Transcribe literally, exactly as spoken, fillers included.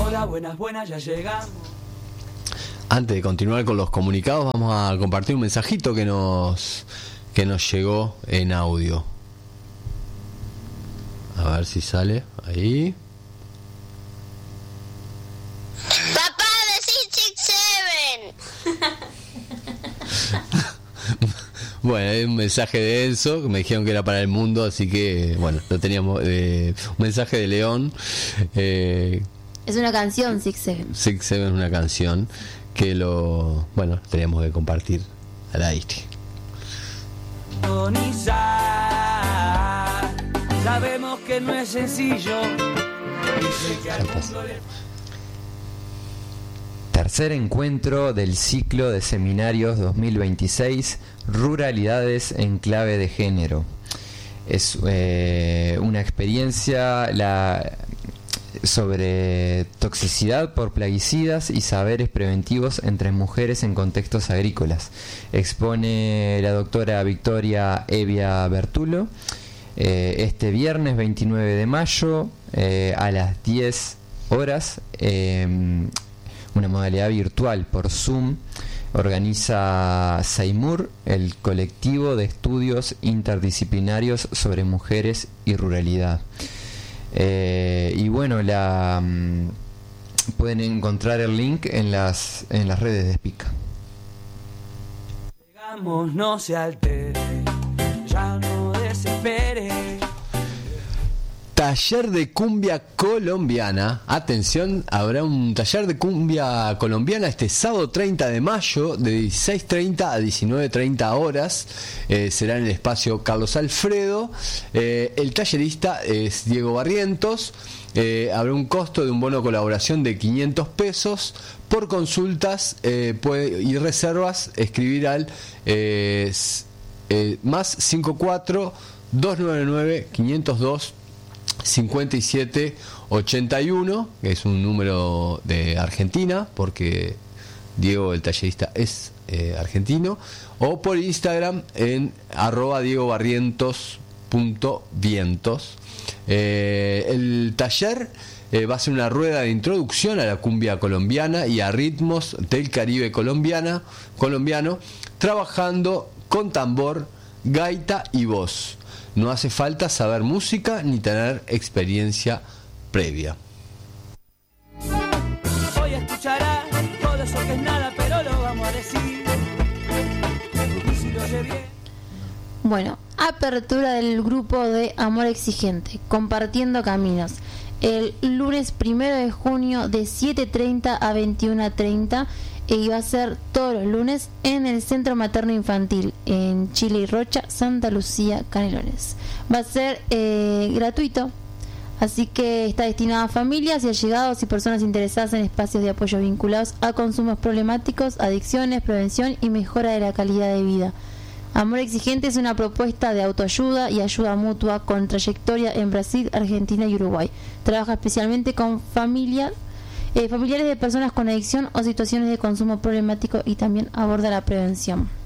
Hola, buenas, buenas, ya llegamos. Antes de continuar con los comunicados, vamos a compartir un mensajito que nos que nos llegó en audio. A ver si sale ahí. Papá, decí Six Seven. Bueno, hay un mensaje de Enzo que me dijeron que era para el mundo, así que bueno, lo teníamos. Eh, un mensaje de León. Eh, es una canción, Six Seven. Six Seven es una canción que lo, bueno, teníamos que compartir al aire. Sabemos que no es sencillo. Tercer encuentro del ciclo de seminarios dos mil veintiséis, Ruralidades en clave de género. Es eh, una experiencia la, sobre toxicidad por plaguicidas y saberes preventivos entre mujeres en contextos agrícolas. Expone la doctora Victoria Evia Bertulo eh, este viernes veintinueve de mayo eh, a las diez horas, eh, una modalidad virtual por Zoom. Organiza SEIMUR, el colectivo de estudios interdisciplinarios sobre mujeres y ruralidad. Eh, y bueno, la um, pueden encontrar el link en las en las redes de Spica. Llegamos, no se altere, ya no desespere. Taller de cumbia colombiana. Atención, habrá un taller de cumbia colombiana este sábado treinta de mayo de dieciséis treinta a diecinueve treinta horas. Eh, será en el espacio Carlos Alfredo. Eh, el tallerista es Diego Barrientos. Eh, habrá un costo de un bono de colaboración de quinientos pesos. Por consultas eh, puede, y reservas, escribir al eh, eh, más cincuenta y cuatro, doscientos noventa y nueve, quinientos dos, cincuenta y siete ochenta y uno, que es un número de Argentina, porque Diego el tallerista es eh, argentino, o por Instagram en arroba diego barrientos punto vientos. Eh, el taller eh, va a ser una rueda de introducción a la cumbia colombiana y a ritmos del Caribe colombiana, colombiano, trabajando con tambor, gaita y voz. No hace falta saber música ni tener experiencia previa. Hoy escuchará todo eso que es nada, pero lo vamos a decir. Y si lo oye bien. Bueno, apertura del grupo de Amor Exigente, Compartiendo Caminos, el lunes primero de junio de siete treinta a veintiuno treinta. Y va a ser todos los lunes en el Centro Materno Infantil en Chile y Rocha, Santa Lucía, Canelones. Va a ser eh, gratuito, así que está destinado a familias y allegados y personas interesadas en espacios de apoyo vinculados a consumos problemáticos, adicciones, prevención y mejora de la calidad de vida. Amor Exigente es una propuesta de autoayuda y ayuda mutua con trayectoria en Brasil, Argentina y Uruguay. Trabaja especialmente con familias Eh, familiares de personas con adicción o situaciones de consumo problemático y también aborda la prevención.